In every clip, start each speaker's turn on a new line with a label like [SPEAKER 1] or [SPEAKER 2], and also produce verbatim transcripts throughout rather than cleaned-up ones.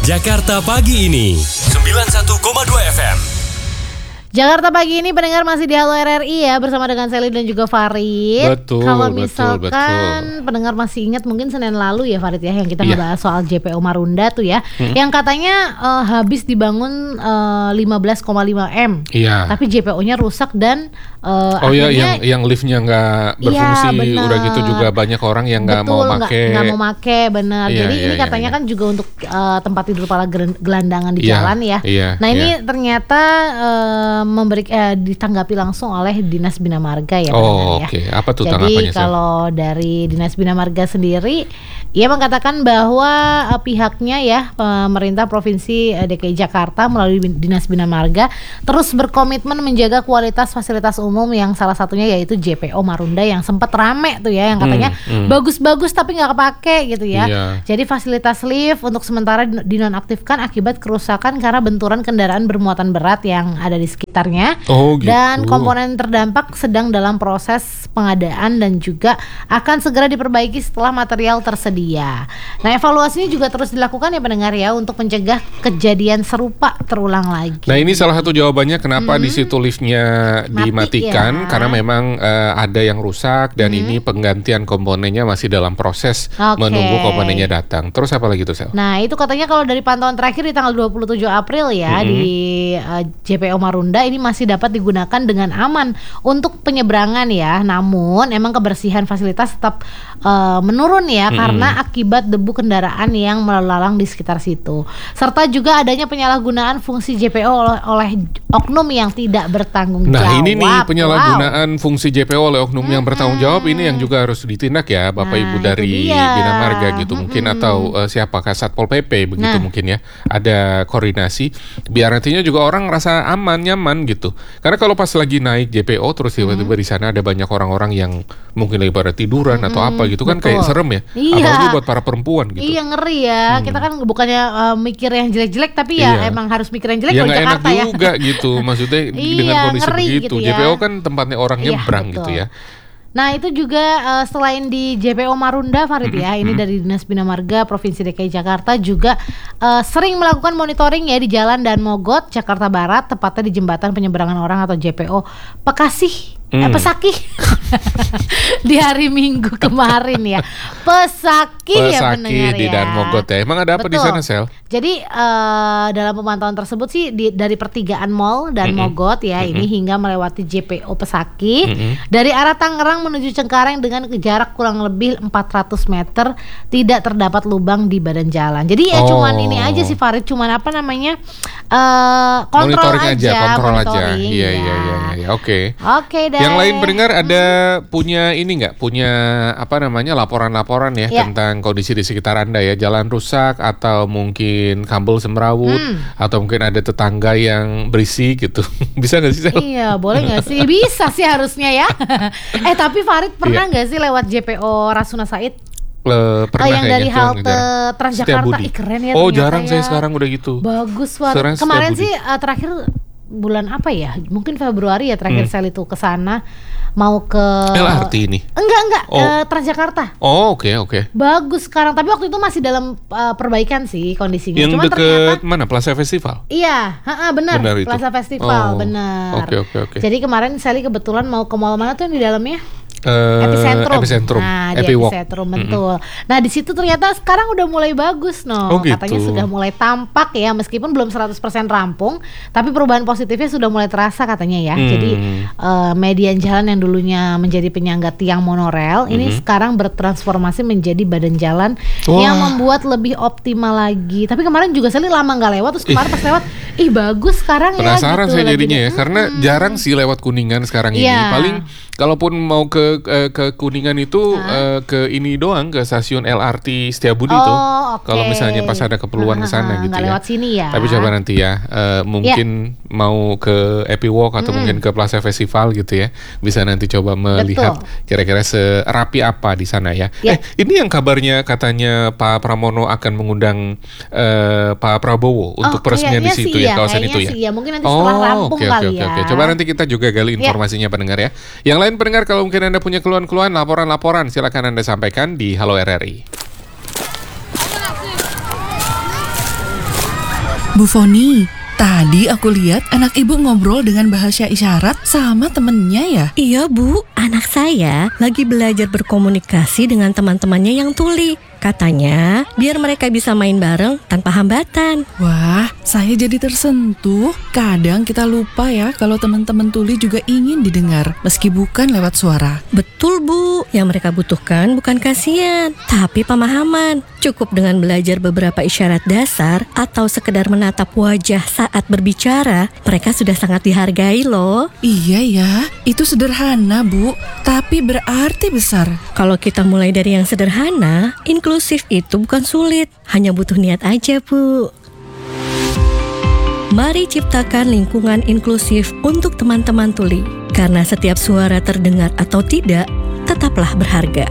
[SPEAKER 1] Jakarta Pagi ini sembilan puluh satu koma dua F M.
[SPEAKER 2] Jakarta Pagi ini pendengar masih di Halo R R I ya, bersama dengan Sally dan juga Farid.
[SPEAKER 3] Betul,
[SPEAKER 2] Kalau
[SPEAKER 3] betul,
[SPEAKER 2] misalkan
[SPEAKER 3] betul.
[SPEAKER 2] pendengar masih ingat mungkin Senin lalu ya Farid ya, yang kita
[SPEAKER 3] Iya.
[SPEAKER 2] ngebahas soal J P O Marunda tuh ya,
[SPEAKER 3] Hmm.
[SPEAKER 2] yang katanya uh, habis dibangun uh, lima belas koma lima M,
[SPEAKER 3] Iya.
[SPEAKER 2] tapi J P O-nya rusak dan uh,
[SPEAKER 3] Oh ya,
[SPEAKER 2] akhirnya
[SPEAKER 3] yang yang liftnya nggak berfungsi,
[SPEAKER 2] Iya, bener.
[SPEAKER 3] udah gitu juga banyak orang yang nggak mau
[SPEAKER 2] Betul,
[SPEAKER 3] pakai.
[SPEAKER 2] nggak mau make, benar.
[SPEAKER 3] Iya,
[SPEAKER 2] Jadi
[SPEAKER 3] iya,
[SPEAKER 2] ini
[SPEAKER 3] iya,
[SPEAKER 2] katanya
[SPEAKER 3] iya.
[SPEAKER 2] kan juga untuk uh, tempat tidur para geren- gelandangan di
[SPEAKER 3] Iya,
[SPEAKER 2] jalan ya.
[SPEAKER 3] iya,
[SPEAKER 2] Nah ini
[SPEAKER 3] iya.
[SPEAKER 2] ternyata uh, memberi eh, ditanggapi langsung oleh Dinas Bina Marga ya.
[SPEAKER 3] Oh,
[SPEAKER 2] pendengar
[SPEAKER 3] oke. Apa tuh
[SPEAKER 2] Jadi
[SPEAKER 3] tanggapannya, Sel?
[SPEAKER 2] kalau dari Dinas Bina Marga sendiri, ia mengatakan bahwa uh, pihaknya ya, pemerintah Provinsi uh, D K I Jakarta melalui Bin- Dinas Bina Marga terus berkomitmen menjaga kualitas fasilitas umum, yang salah satunya yaitu J P O Marunda yang sempat rame tuh ya, yang katanya
[SPEAKER 3] Hmm, hmm.
[SPEAKER 2] bagus-bagus tapi nggak kepake gitu ya.
[SPEAKER 3] Iya.
[SPEAKER 2] Jadi fasilitas lift untuk sementara din- dinonaktifkan akibat kerusakan karena benturan kendaraan bermuatan berat yang ada di sekitarnya.
[SPEAKER 3] Oh, gitu.
[SPEAKER 2] Dan komponen terdampak sedang dalam proses pengadaan dan juga akan segera diperbaiki setelah material tersedia. Nah, evaluasinya juga terus dilakukan ya pendengar ya, untuk mencegah kejadian serupa terulang lagi.
[SPEAKER 3] Nah, ini salah satu jawabannya kenapa di situ liftnya
[SPEAKER 2] Mati
[SPEAKER 3] dimatikan,
[SPEAKER 2] ya.
[SPEAKER 3] karena memang eh, ada yang rusak dan ini penggantian komponennya masih dalam proses
[SPEAKER 2] Oke.
[SPEAKER 3] menunggu komponennya datang. Terus apa lagi tuh, Sel?
[SPEAKER 2] Nah, itu katanya kalau dari pantauan terakhir di tanggal dua puluh tujuh April ya,
[SPEAKER 3] Mm-hmm.
[SPEAKER 2] di uh, J P O Marunda ini masih dapat digunakan dengan aman untuk penyeberangan ya. Namun emang kebersihan fasilitas tetap uh, menurun ya,
[SPEAKER 3] Mm-hmm.
[SPEAKER 2] karena akibat debu kendaraan yang melalang di sekitar situ. Serta juga adanya penyalahgunaan fungsi J P O oleh, oleh oknum yang tidak bertanggung
[SPEAKER 3] Nah,
[SPEAKER 2] jawab.
[SPEAKER 3] ini nih penyalahgunaan
[SPEAKER 2] Wow.
[SPEAKER 3] fungsi J P O oleh oknum yang bertanggung jawab, ini yang juga harus ditindak ya, Bapak
[SPEAKER 2] Nah,
[SPEAKER 3] Ibu
[SPEAKER 2] itu
[SPEAKER 3] dari
[SPEAKER 2] dia.
[SPEAKER 3] Bina Marga gitu mungkin, atau eh, siapa Satpol P P begitu
[SPEAKER 2] Nah.
[SPEAKER 3] mungkin ya. Ada koordinasi biar nantinya juga orang ngerasa aman, nyaman gitu. Karena kalau pas lagi naik J P O terus tiba-tiba di sana ada banyak orang-orang yang mungkin lagi pada tiduran atau apa gitu kan,
[SPEAKER 2] betul.
[SPEAKER 3] kayak serem ya.
[SPEAKER 2] Iya.
[SPEAKER 3] Apalagi buat para perempuan gitu.
[SPEAKER 2] Iya, ngeri ya. Kita kan bukannya uh, mikir yang jelek-jelek, tapi ya
[SPEAKER 3] Iya.
[SPEAKER 2] emang harus mikir yang jelek
[SPEAKER 3] Ya
[SPEAKER 2] kalau
[SPEAKER 3] nggak enak
[SPEAKER 2] Jakarta ya.
[SPEAKER 3] juga gitu, maksudnya
[SPEAKER 2] Iya,
[SPEAKER 3] dengan kondisi
[SPEAKER 2] ngeri
[SPEAKER 3] begitu.
[SPEAKER 2] gitu ya.
[SPEAKER 3] J P O kan tempatnya orang
[SPEAKER 2] Iya,
[SPEAKER 3] nyebrang
[SPEAKER 2] betul.
[SPEAKER 3] gitu ya.
[SPEAKER 2] Nah, itu juga uh, selain di J P O Marunda Farid ya, ini dari Dinas Bina Marga Provinsi D K I Jakarta juga uh, sering melakukan monitoring ya di Jalan Dan Mogot, Jakarta Barat, tepatnya di jembatan penyeberangan orang atau J P O Pekasih. Eh,
[SPEAKER 3] Hmm.
[SPEAKER 2] Pesaki di hari Minggu kemarin ya. Pesaki, ya
[SPEAKER 3] Pesaki
[SPEAKER 2] pendengar
[SPEAKER 3] di
[SPEAKER 2] ya.
[SPEAKER 3] Dan Mogot ya. Emang ada apa di
[SPEAKER 2] Betul.
[SPEAKER 3] sana, Sel?
[SPEAKER 2] Jadi uh, dalam pemantauan tersebut sih di, dari pertigaan Mall Dan Mogot ya, ini hingga melewati J P O Pesaki dari arah Tangerang menuju Cengkareng dengan jarak kurang lebih empat ratus meter, tidak terdapat lubang di badan jalan. Jadi ya
[SPEAKER 3] Oh.
[SPEAKER 2] cuman ini aja sih Farid, cuman apa namanya uh, kontrol
[SPEAKER 3] Monitoring aja, kontrol aja.
[SPEAKER 2] monitoring,
[SPEAKER 3] Iya,
[SPEAKER 2] ya.
[SPEAKER 3] iya, iya, iya. Oke.
[SPEAKER 2] Oke deh.
[SPEAKER 3] Yang lain pendengar ada punya ini nggak? Punya apa namanya laporan-laporan ya,
[SPEAKER 2] Ya.
[SPEAKER 3] tentang kondisi di sekitar Anda ya, jalan rusak atau mungkin kabel semrawut atau mungkin ada tetangga yang berisik gitu. Bisa nggak sih, Sel?
[SPEAKER 2] Iya, boleh nggak sih? Bisa sih harusnya ya. eh tapi Farid pernah
[SPEAKER 3] Iya.
[SPEAKER 2] nggak sih lewat J P O Rasuna Said?
[SPEAKER 3] Le, pernah
[SPEAKER 2] Oh, yang
[SPEAKER 3] kayaknya
[SPEAKER 2] dari
[SPEAKER 3] tuh
[SPEAKER 2] halte
[SPEAKER 3] ngejar.
[SPEAKER 2] Transjakarta.
[SPEAKER 3] Setiabudi.
[SPEAKER 2] Ih, keren ya
[SPEAKER 3] Oh,
[SPEAKER 2] ternyata
[SPEAKER 3] jarang
[SPEAKER 2] ya.
[SPEAKER 3] saya sekarang udah gitu.
[SPEAKER 2] Bagus banget.
[SPEAKER 3] Sekarang
[SPEAKER 2] Kemarin
[SPEAKER 3] Setiabudi.
[SPEAKER 2] sih uh, terakhir bulan apa ya? Mungkin Februari ya terakhir
[SPEAKER 3] Hmm.
[SPEAKER 2] saya itu ke sana mau ke
[SPEAKER 3] L R T ini.
[SPEAKER 2] Enggak, enggak,
[SPEAKER 3] Oh.
[SPEAKER 2] eh, Transjakarta.
[SPEAKER 3] Oh, oke, oke.
[SPEAKER 2] Bagus sekarang, tapi waktu itu masih dalam uh, perbaikan sih kondisinya.
[SPEAKER 3] Yang
[SPEAKER 2] Cuman ternyata
[SPEAKER 3] deket mana? Plaza Festival?
[SPEAKER 2] iya, ha-ha, benar,
[SPEAKER 3] Benar itu.
[SPEAKER 2] Plaza Festival,
[SPEAKER 3] Oh,
[SPEAKER 2] benar.
[SPEAKER 3] oke, oke, oke.
[SPEAKER 2] Jadi kemarin Sally kebetulan mau ke mall mana tuh yang di dalamnya?
[SPEAKER 3] Eh,
[SPEAKER 2] Epicentrum.
[SPEAKER 3] Epicentrum.
[SPEAKER 2] Nah, di
[SPEAKER 3] Epiwalk.
[SPEAKER 2] Epicentrum betul. Nah, di situ ternyata sekarang udah mulai bagus, no.
[SPEAKER 3] Oh, gitu.
[SPEAKER 2] Katanya sudah mulai tampak ya, meskipun belum seratus persen rampung, tapi perubahan positifnya sudah mulai terasa katanya ya.
[SPEAKER 3] Hmm.
[SPEAKER 2] Jadi eh, median jalan yang dulunya menjadi penyangga tiang monorel ini sekarang bertransformasi menjadi badan jalan
[SPEAKER 3] Wah.
[SPEAKER 2] yang membuat lebih optimal lagi. Tapi kemarin juga Sally lama nggak lewat, terus kemarin pas lewat, ih bagus sekarang ya.
[SPEAKER 3] Penasaran
[SPEAKER 2] gitu,
[SPEAKER 3] saya
[SPEAKER 2] lagi
[SPEAKER 3] jadinya
[SPEAKER 2] di-
[SPEAKER 3] ya, karena jarang sih lewat Kuningan sekarang ini.
[SPEAKER 2] Iya.
[SPEAKER 3] Paling kalaupun mau ke ke, ke Kuningan itu eh, ke ini doang, ke stasiun L R T Setiabudi
[SPEAKER 2] Oh,
[SPEAKER 3] tuh.
[SPEAKER 2] oke.
[SPEAKER 3] Kalau misalnya pas ada keperluan ke sana
[SPEAKER 2] Ah,
[SPEAKER 3] gitu
[SPEAKER 2] nggak
[SPEAKER 3] ya.
[SPEAKER 2] lewat sini ya.
[SPEAKER 3] Tapi coba nanti ya, eh, mungkin mau ke Epiwalk atau mungkin ke Plaza Festival gitu ya. Bisa nanti coba melihat kira-kira serapi apa di sana ya.
[SPEAKER 2] Ya.
[SPEAKER 3] Eh, ini yang kabarnya katanya Pak Pramono akan mengundang eh, Pak Prabowo untuk peresmian di
[SPEAKER 2] kayaknya
[SPEAKER 3] situ
[SPEAKER 2] sih
[SPEAKER 3] ya,
[SPEAKER 2] iya,
[SPEAKER 3] kawasan
[SPEAKER 2] kayaknya
[SPEAKER 3] itu ya.
[SPEAKER 2] sih iya. Mungkin nanti setelah rampung
[SPEAKER 3] oke,
[SPEAKER 2] kali
[SPEAKER 3] oke,
[SPEAKER 2] ya.
[SPEAKER 3] oke. Coba nanti kita juga gali informasinya pendengar ya. Yang lain pendengar, kalau mungkin Anda punya keluhan-keluhan, laporan-laporan, silakan Anda sampaikan di Halo R R I.
[SPEAKER 4] Bu Foni, tadi aku lihat anak ibu ngobrol dengan bahasa isyarat sama temennya ya?
[SPEAKER 5] Iya Bu, anak saya lagi belajar berkomunikasi dengan teman-temannya yang tuli. Katanya biar mereka bisa main bareng tanpa hambatan.
[SPEAKER 4] Wah, saya jadi tersentuh. Kadang kita lupa ya kalau teman-teman tuli juga ingin didengar, meski bukan lewat suara.
[SPEAKER 5] Betul Bu, yang mereka butuhkan bukan kasihan, tapi pemahaman. Cukup dengan belajar beberapa isyarat dasar atau sekedar menatap wajah saat berbicara, mereka sudah sangat dihargai loh.
[SPEAKER 4] Iya ya, itu sederhana Bu, tapi berarti besar.
[SPEAKER 5] Kalau kita mulai dari yang sederhana, inklusif itu bukan sulit, hanya butuh niat aja Bu. Mari ciptakan lingkungan inklusif untuk teman-teman tuli, karena setiap suara terdengar atau tidak, tetaplah berharga.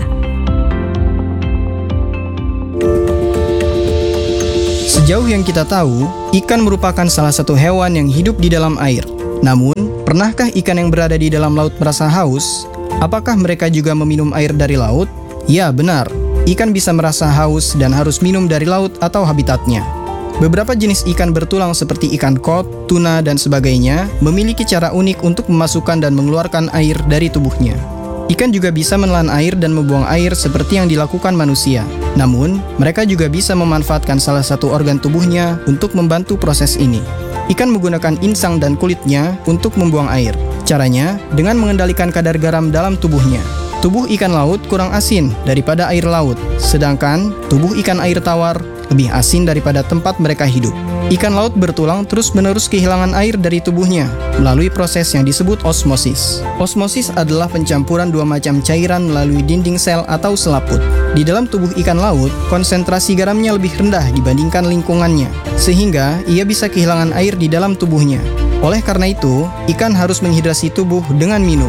[SPEAKER 6] Sejauh yang kita tahu, ikan merupakan salah satu hewan yang hidup di dalam air. Namun, pernahkah ikan yang berada di dalam laut merasa haus? Apakah mereka juga meminum air dari laut? Ya, benar. Ikan bisa merasa haus dan harus minum dari laut atau habitatnya. Beberapa jenis ikan bertulang seperti ikan kod, tuna, dan sebagainya memiliki cara unik untuk memasukkan dan mengeluarkan air dari tubuhnya. Ikan juga bisa menelan air dan membuang air seperti yang dilakukan manusia. Namun, mereka juga bisa memanfaatkan salah satu organ tubuhnya untuk membantu proses ini. Ikan menggunakan insang dan kulitnya untuk membuang air. Caranya dengan mengendalikan kadar garam dalam tubuhnya. Tubuh ikan laut kurang asin daripada air laut, sedangkan tubuh ikan air tawar lebih asin daripada tempat mereka hidup. Ikan laut bertulang terus-menerus kehilangan air dari tubuhnya melalui proses yang disebut osmosis. Osmosis adalah pencampuran dua macam cairan melalui dinding sel atau selaput. Di dalam tubuh ikan laut, konsentrasi garamnya lebih rendah dibandingkan lingkungannya, sehingga ia bisa kehilangan air di dalam tubuhnya. Oleh karena itu, ikan harus menghidrasi tubuh dengan minum.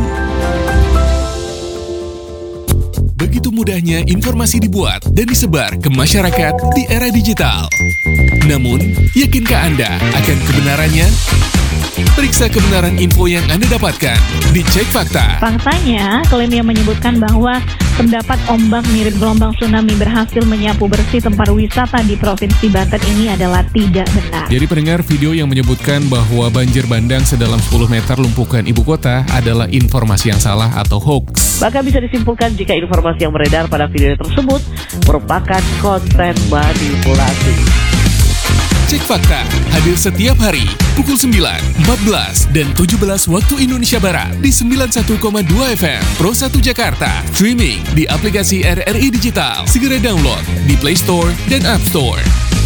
[SPEAKER 1] Begitu mudahnya informasi dibuat dan disebar ke masyarakat di era digital. Namun, yakinkah Anda akan kebenarannya? Periksa kebenaran info yang Anda dapatkan di Cek Fakta.
[SPEAKER 7] Faktanya, klaim yang menyebutkan bahwa pendapat ombak mirip gelombang tsunami berhasil menyapu bersih tempat wisata di Provinsi Banten ini adalah tidak benar.
[SPEAKER 3] Jadi pendengar, video yang menyebutkan bahwa banjir bandang sedalam sepuluh meter lumpuhkan ibu kota adalah informasi yang salah atau hoax.
[SPEAKER 8] Bahkan bisa disimpulkan jika informasi yang beredar pada video tersebut merupakan konten manipulasi.
[SPEAKER 1] Cek Fakta hadir setiap hari pukul sembilan, empat belas, dan tujuh belas waktu Indonesia Barat di sembilan puluh satu koma dua F M Pro satu Jakarta. Streaming di aplikasi R R I Digital. Segera download di Play Store dan App Store.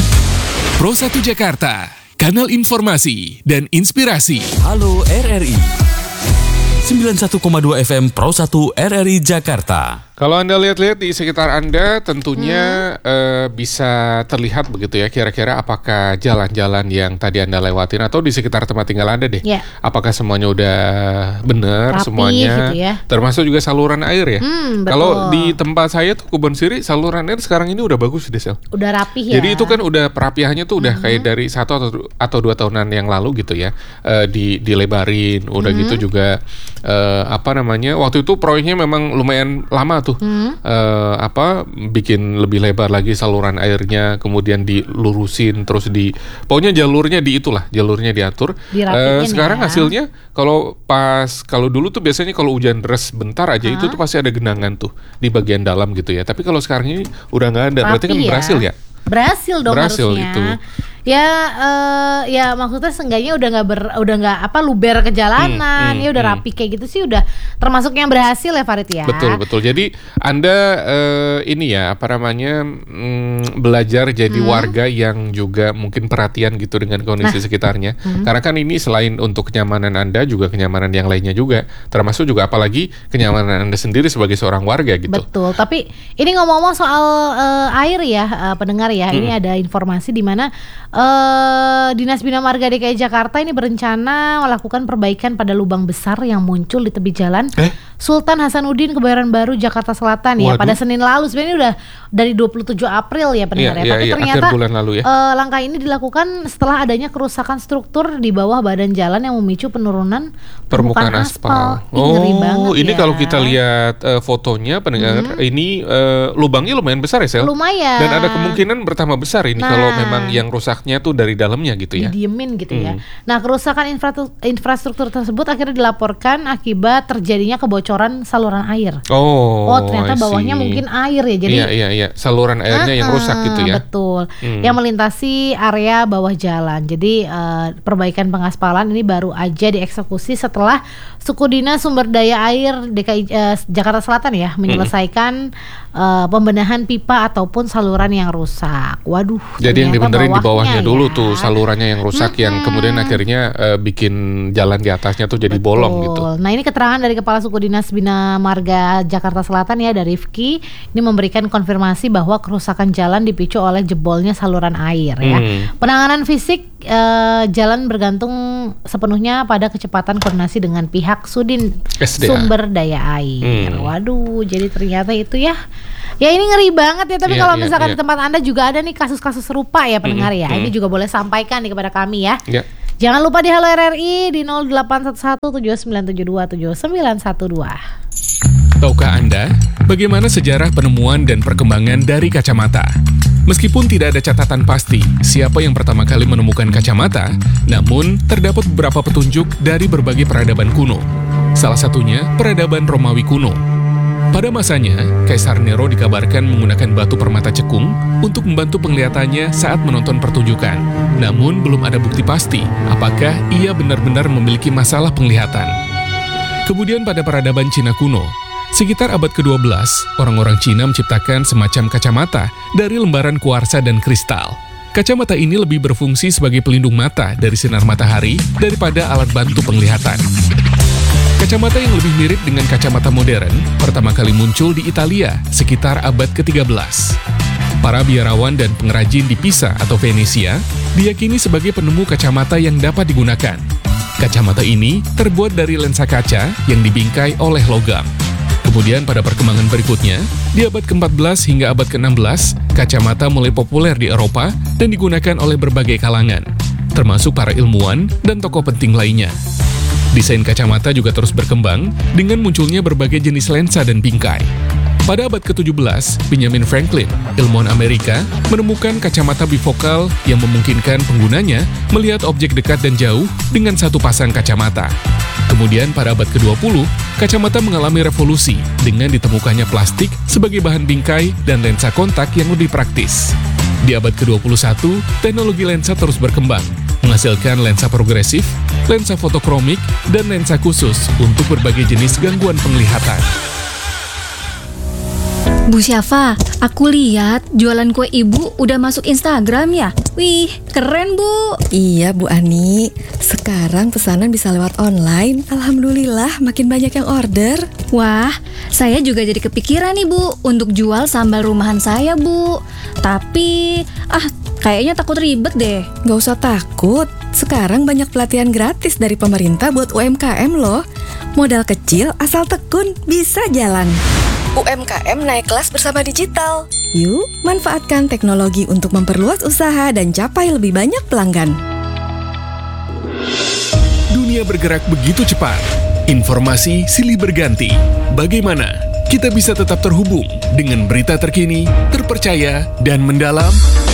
[SPEAKER 1] Pro satu Jakarta, kanal informasi dan inspirasi.
[SPEAKER 9] Halo R R I sembilan puluh satu koma dua F M Pro satu R R I Jakarta.
[SPEAKER 3] Kalau Anda lihat-lihat di sekitar Anda, tentunya hmm. uh, bisa terlihat begitu ya, kira-kira apakah jalan-jalan yang tadi Anda lewatin atau di sekitar tempat tinggal Anda deh, yeah. apakah semuanya udah benar semuanya,
[SPEAKER 2] gitu ya.
[SPEAKER 3] Termasuk juga saluran air ya.
[SPEAKER 2] Hmm,
[SPEAKER 3] kalau di tempat saya tuh Kebon Siri, saluran air sekarang ini udah bagus deh, Sel.
[SPEAKER 2] Udah rapih ya.
[SPEAKER 3] Jadi itu kan udah perapihannya tuh udah hmm. kayak dari satu atau, atau dua tahunan yang lalu gitu ya, uh, di dilebarin, udah hmm. gitu juga uh, apa namanya, waktu itu proyeknya memang lumayan lama tuh. Hmm. Uh, apa bikin lebih lebar lagi saluran airnya, kemudian dilurusin, terus di pokoknya jalurnya di itulah jalurnya diatur. Uh, sekarang ya. Hasilnya kalau pas kalau dulu tuh biasanya kalau hujan deras bentar aja, huh? itu tuh pasti ada genangan tuh di bagian dalam gitu ya. Tapi kalau sekarang ini udah nggak ada. Rapi berarti kan ya? berhasil ya.
[SPEAKER 2] Berhasil dong
[SPEAKER 3] berhasil
[SPEAKER 2] harusnya.
[SPEAKER 3] Itu.
[SPEAKER 2] Ya, uh, ya maksudnya seenggaknya udah nggak ber, udah nggak apa luber ke jalanan, hmm, hmm, ya udah rapi hmm. kayak gitu sih udah termasuk yang berhasil ya Farid ya.
[SPEAKER 3] Betul betul. Jadi Anda uh, ini ya apa namanya mm, belajar jadi hmm. warga yang juga mungkin perhatian gitu dengan kondisi nah. sekitarnya. Hmm. Karena kan ini selain untuk kenyamanan Anda juga kenyamanan yang lainnya juga, termasuk juga apalagi kenyamanan Anda sendiri sebagai seorang warga gitu.
[SPEAKER 2] Betul. Tapi ini ngomong-ngomong soal uh, air ya uh, pendengar ya, hmm. ini ada informasi di mana Uh, Dinas Bina Marga D K I Jakarta ini berencana melakukan perbaikan pada lubang besar yang muncul di tepi jalan
[SPEAKER 3] eh?
[SPEAKER 2] Sultan Hasanuddin, Kebayoran Baru, Jakarta Selatan ya.
[SPEAKER 3] Waduh.
[SPEAKER 2] Pada Senin lalu, sebenarnya udah dari dua puluh tujuh April ya pendengar
[SPEAKER 3] Iya,
[SPEAKER 2] ya.
[SPEAKER 3] iya,
[SPEAKER 2] Tapi
[SPEAKER 3] iya,
[SPEAKER 2] ternyata
[SPEAKER 3] akhir bulan lalu ya.
[SPEAKER 2] eh, langkah ini dilakukan setelah adanya kerusakan struktur di bawah badan jalan yang memicu penurunan
[SPEAKER 3] Permukaan
[SPEAKER 2] permukaan
[SPEAKER 3] aspal.
[SPEAKER 2] aspal. Ih, ngeri banget
[SPEAKER 3] Oh, ini
[SPEAKER 2] ya.
[SPEAKER 3] kalau kita lihat uh, fotonya pendengar, ini uh, lubangnya lumayan besar ya, Sel?
[SPEAKER 2] Lumayan.
[SPEAKER 3] Dan ada kemungkinan bertambah besar ini
[SPEAKER 2] Nah.
[SPEAKER 3] kalau memang yang rusaknya tuh dari dalamnya gitu ya.
[SPEAKER 2] Didiemin gitu ya.
[SPEAKER 3] Hmm.
[SPEAKER 2] Nah, kerusakan infra- infrastruktur tersebut akhirnya dilaporkan akibat terjadinya kebocoran saluran air.
[SPEAKER 3] Oh,
[SPEAKER 2] Oh, ternyata
[SPEAKER 3] I
[SPEAKER 2] bawahnya
[SPEAKER 3] see.
[SPEAKER 2] mungkin air ya. Jadi
[SPEAKER 3] Iya, iya, iya. Saluran airnya yang rusak gitu ya.
[SPEAKER 2] Betul.
[SPEAKER 3] Hmm.
[SPEAKER 2] Yang melintasi area bawah jalan. Jadi eh, perbaikan pengaspalan ini baru aja dieksekusi setelah Suku Dinas Sumber Daya Air D K I eh, Jakarta Selatan ya menyelesaikan eh, pembenahan pipa ataupun saluran yang rusak. Waduh.
[SPEAKER 3] Jadi yang
[SPEAKER 2] ternyata
[SPEAKER 3] dibenerin di bawahnya
[SPEAKER 2] ya.
[SPEAKER 3] dulu tuh salurannya yang rusak yang kemudian akhirnya eh, bikin jalan di atasnya tuh jadi bolong gitu.
[SPEAKER 2] Betul. Nah, ini keterangan dari Kepala Suku Dinas Bina Marga Jakarta Selatan ya, dari Rifki. Ini memberikan konfirmasi bahwa kerusakan jalan dipicu oleh jebolnya saluran air ya.
[SPEAKER 3] Hmm.
[SPEAKER 2] Penanganan fisik eh, jalan bergantung sepenuhnya pada kecepatan koordinasi dengan pihak Sudin
[SPEAKER 3] S D A.
[SPEAKER 2] Sumber Daya Air.
[SPEAKER 3] Hmm.
[SPEAKER 2] Waduh, jadi ternyata itu ya. Ya ini ngeri banget ya, tapi
[SPEAKER 3] Iya,
[SPEAKER 2] kalau
[SPEAKER 3] iya,
[SPEAKER 2] misalkan
[SPEAKER 3] iya.
[SPEAKER 2] di tempat Anda juga ada nih kasus-kasus serupa ya pendengar
[SPEAKER 3] Hmm,
[SPEAKER 2] ya.
[SPEAKER 3] hmm.
[SPEAKER 2] Ini juga boleh sampaikan nih kepada kami ya.
[SPEAKER 3] Ya.
[SPEAKER 2] Jangan lupa di Halo R R I di nol delapan satu satu tujuh sembilan tujuh dua tujuh sembilan satu dua.
[SPEAKER 1] Tahukah Anda bagaimana sejarah penemuan dan perkembangan dari kacamata? Meskipun tidak ada catatan pasti siapa yang pertama kali menemukan kacamata, namun terdapat beberapa petunjuk dari berbagai peradaban kuno. Salah satunya peradaban Romawi kuno. Pada masanya, Kaisar Nero dikabarkan menggunakan batu permata cekung untuk membantu penglihatannya saat menonton pertunjukan. Namun belum ada bukti pasti apakah ia benar-benar memiliki masalah penglihatan. Kemudian pada peradaban Cina kuno, sekitar abad kedua belas, orang-orang Cina menciptakan semacam kacamata dari lembaran kuarsa dan kristal. Kacamata ini lebih berfungsi sebagai pelindung mata dari sinar matahari daripada alat bantu penglihatan. Kacamata yang lebih mirip dengan kacamata modern pertama kali muncul di Italia sekitar abad ke tiga belas. Para biarawan dan pengrajin di Pisa atau Venesia diyakini sebagai penemu kacamata yang dapat digunakan. Kacamata ini terbuat dari lensa kaca yang dibingkai oleh logam. Kemudian pada perkembangan berikutnya, di abad ke empat belas hingga abad ke enam belas, kacamata mulai populer di Eropa dan digunakan oleh berbagai kalangan, termasuk para ilmuwan dan tokoh penting lainnya. Desain kacamata juga terus berkembang dengan munculnya berbagai jenis lensa dan bingkai. Pada abad ke tujuh belas, Benjamin Franklin, ilmuwan Amerika, menemukan kacamata bifokal yang memungkinkan penggunanya melihat objek dekat dan jauh dengan satu pasang kacamata. Kemudian pada abad ke dua puluh, kacamata mengalami revolusi dengan ditemukannya plastik sebagai bahan bingkai dan lensa kontak yang lebih praktis. Di abad ke dua puluh satu, teknologi lensa terus berkembang, menghasilkan lensa progresif, lensa fotokromik, dan lensa khusus untuk berbagai jenis gangguan penglihatan.
[SPEAKER 5] Bu Syafa, aku lihat jualan kue ibu udah masuk Instagram ya. Wih, keren Bu.
[SPEAKER 4] Iya Bu Ani, sekarang pesanan bisa lewat online. Alhamdulillah makin banyak yang order.
[SPEAKER 5] Wah, saya juga jadi kepikiran nih Bu untuk jual sambal rumahan saya Bu. Tapi, ah kayaknya takut ribet deh.
[SPEAKER 4] Gak usah takut, sekarang banyak pelatihan gratis dari pemerintah buat U M K M loh. Modal kecil asal tekun bisa jalan. U M K M naik kelas bersama digital. Yuk, manfaatkan teknologi untuk memperluas usaha dan capai lebih banyak pelanggan.
[SPEAKER 1] Dunia bergerak begitu cepat. Informasi silih berganti. Bagaimana kita bisa tetap terhubung dengan berita terkini, terpercaya, dan mendalam?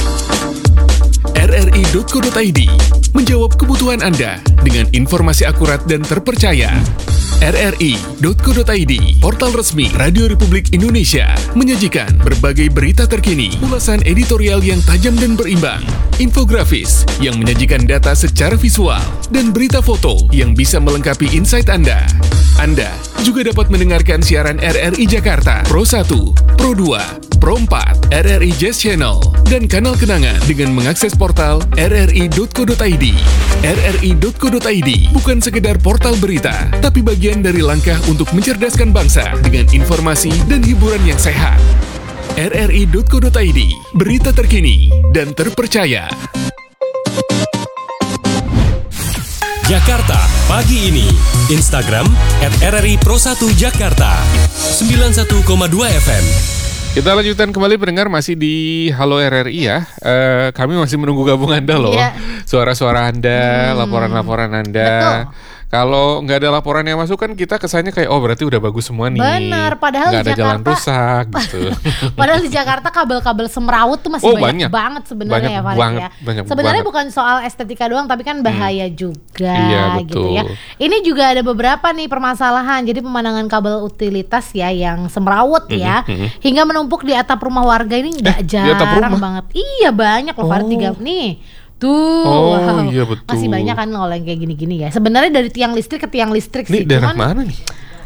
[SPEAKER 1] R R I dot co dot I D menjawab kebutuhan Anda dengan informasi akurat dan terpercaya. R R I dot co dot I D, portal resmi Radio Republik Indonesia, menyajikan berbagai berita terkini, ulasan editorial yang tajam dan berimbang, infografis yang menyajikan data secara visual, dan berita foto yang bisa melengkapi insight Anda. Anda juga dapat mendengarkan siaran R R I Jakarta, Pro satu, Pro dua, Pro empat, R R I Jazz Channel, dan kanal kenangan dengan mengakses portal R R I dot co dot I D. R R I dot co dot I D bukan sekedar portal berita, tapi bagian dari langkah untuk mencerdaskan bangsa dengan informasi dan hiburan yang sehat. R R I dot co dot I D, berita terkini dan terpercaya.
[SPEAKER 9] Jakarta pagi ini. Instagram at R R I Pro satu Jakarta. sembilan puluh satu koma dua F M.
[SPEAKER 3] Kita lanjutkan kembali pendengar, masih di Halo R R I ya. Uh, kami masih menunggu gabung Anda loh.
[SPEAKER 2] Iya.
[SPEAKER 3] Suara-suara Anda,
[SPEAKER 2] Hmm.
[SPEAKER 3] laporan-laporan Anda.
[SPEAKER 2] Betul.
[SPEAKER 3] Kalau nggak ada laporan yang masuk kan kita kesannya kayak oh berarti udah bagus semua nih.
[SPEAKER 2] Benar, padahal
[SPEAKER 3] nggak
[SPEAKER 2] di
[SPEAKER 3] ada jalan
[SPEAKER 2] Jakarta-
[SPEAKER 3] rusak gitu.
[SPEAKER 2] Padahal di Jakarta kabel-kabel semrawut tuh masih
[SPEAKER 3] Oh,
[SPEAKER 2] banyak,
[SPEAKER 3] banyak.
[SPEAKER 2] banget sebenarnya
[SPEAKER 3] Banyak
[SPEAKER 2] ya Farid
[SPEAKER 3] banget,
[SPEAKER 2] ya.
[SPEAKER 3] banyak
[SPEAKER 2] Sebenarnya
[SPEAKER 3] banget.
[SPEAKER 2] bukan soal estetika doang tapi kan bahaya juga
[SPEAKER 3] Iya,
[SPEAKER 2] gitu
[SPEAKER 3] betul.
[SPEAKER 2] ya. Ini juga ada beberapa nih permasalahan. Jadi pemandangan kabel utilitas ya yang semrawut ya
[SPEAKER 3] mhm.
[SPEAKER 2] hingga menumpuk di atap rumah warga ini nggak
[SPEAKER 3] Eh, di atap
[SPEAKER 2] jarang
[SPEAKER 3] rumah?
[SPEAKER 2] banget. Iya banyak loh Farid,
[SPEAKER 3] Oh.
[SPEAKER 2] tiga nih. Tuh,
[SPEAKER 3] Oh,
[SPEAKER 2] wow.
[SPEAKER 3] iya, betul.
[SPEAKER 2] Masih banyak kan kalau yang kayak gini-gini ya. Sebenarnya dari tiang listrik ke tiang listrik sih.
[SPEAKER 3] Ini daerah
[SPEAKER 2] Cuman
[SPEAKER 3] mana nih?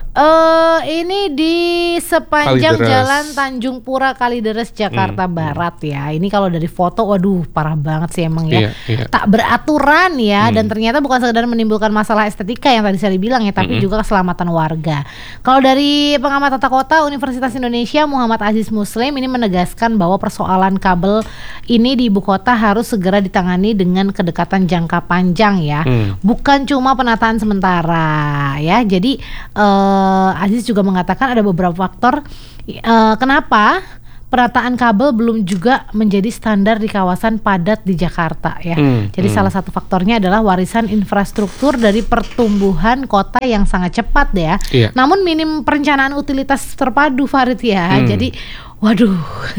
[SPEAKER 2] Eh ini di sepanjang
[SPEAKER 3] Kalideres.
[SPEAKER 2] Jalan Tanjung Pura Kalideres Jakarta
[SPEAKER 3] Hmm,
[SPEAKER 2] Barat ya. Ini kalau dari foto waduh parah banget sih emang ya.
[SPEAKER 3] Iya, iya.
[SPEAKER 2] Tak beraturan ya
[SPEAKER 3] Hmm.
[SPEAKER 2] dan ternyata bukan sekedar menimbulkan masalah estetika yang tadi saya bilang ya, tapi
[SPEAKER 3] Mm-mm.
[SPEAKER 2] juga keselamatan warga. Kalau dari pengamat tata kota Universitas Indonesia Muhammad Aziz Muslim ini menegaskan bahwa persoalan kabel ini di ibu kota harus segera ditangani dengan kedekatan jangka panjang ya.
[SPEAKER 3] Hmm.
[SPEAKER 2] Bukan cuma penataan sementara ya. Jadi eh, Aziz juga mengatakan ada beberapa faktor eh, kenapa penataan kabel belum juga menjadi standar di kawasan padat di Jakarta ya.
[SPEAKER 3] Hmm,
[SPEAKER 2] Jadi
[SPEAKER 3] hmm.
[SPEAKER 2] salah satu faktornya adalah warisan infrastruktur dari pertumbuhan kota yang sangat cepat ya.
[SPEAKER 3] Iya.
[SPEAKER 2] Namun minim perencanaan utilitas terpadu Farid ya.
[SPEAKER 3] Hmm.
[SPEAKER 2] Jadi waduh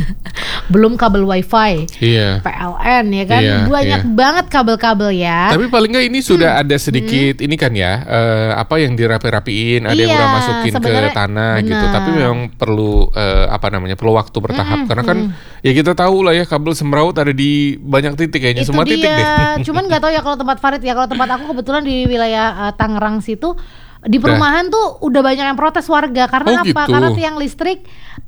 [SPEAKER 2] belum kabel wifi,
[SPEAKER 3] Iya.
[SPEAKER 2] P L N ya kan,
[SPEAKER 3] Iya,
[SPEAKER 2] banyak
[SPEAKER 3] iya.
[SPEAKER 2] banget kabel-kabel ya.
[SPEAKER 3] Tapi paling nggak ini sudah ada sedikit ini kan ya, eh, apa yang dirapi-rapiin, ada yang
[SPEAKER 2] Iya,
[SPEAKER 3] udah masukin ke
[SPEAKER 2] sebenarnya
[SPEAKER 3] tanah gitu.
[SPEAKER 2] benar.
[SPEAKER 3] Tapi memang perlu eh, apa namanya, perlu waktu bertahap. Karena kan ya kita tahu lah ya kabel semrawut ada di banyak titik kayaknya,
[SPEAKER 2] Itu
[SPEAKER 3] semua
[SPEAKER 2] dia.
[SPEAKER 3] titik deh.
[SPEAKER 2] Cuman nggak tahu ya kalau tempat Farid ya. Kalau tempat aku kebetulan di wilayah uh, Tangerang situ di perumahan tuh udah banyak yang protes warga karena
[SPEAKER 3] Oh,
[SPEAKER 2] apa?
[SPEAKER 3] gitu.
[SPEAKER 2] Karena tiang listrik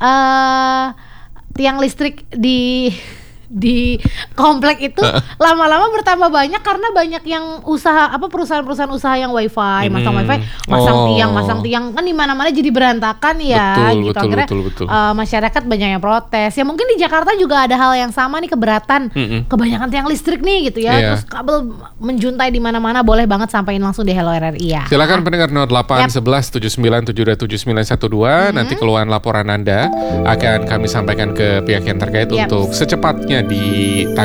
[SPEAKER 2] uh, tiang listrik di di komplek itu lama-lama bertambah banyak karena banyak yang usaha apa perusahaan-perusahaan usaha yang wifi, masang
[SPEAKER 3] Hmm.
[SPEAKER 2] wifi, masang
[SPEAKER 3] Oh.
[SPEAKER 2] tiang, masang tiang kan di mana-mana jadi berantakan ya
[SPEAKER 3] Betul,
[SPEAKER 2] gitu.
[SPEAKER 3] betul,
[SPEAKER 2] Akhirnya
[SPEAKER 3] betul, betul.
[SPEAKER 2] uh, masyarakat banyak yang protes. Ya mungkin di Jakarta juga ada hal yang sama nih, keberatan.
[SPEAKER 3] Mm-mm.
[SPEAKER 2] Kebanyakan tiang listrik nih gitu ya.
[SPEAKER 3] Iya.
[SPEAKER 2] Terus kabel menjuntai di mana-mana, boleh banget sampein langsung di Hello R R I ya.
[SPEAKER 3] Silakan pendengar nol delapan
[SPEAKER 2] Yap.
[SPEAKER 3] sebelas tujuh sembilan tujuh dua tujuh sembilan satu dua. Nanti keluhan laporan Anda akan kami sampaikan ke pihak yang terkait
[SPEAKER 2] Yap.
[SPEAKER 3] untuk secepatnya di